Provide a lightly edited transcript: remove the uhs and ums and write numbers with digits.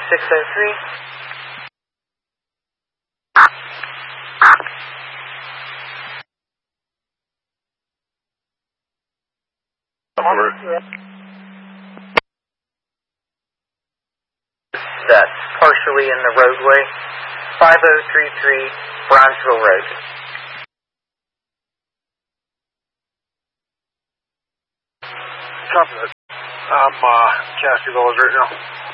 603. That's partially in the roadway. 5033 Bronzeville Road. Copy that. I'm Cassie Village right now.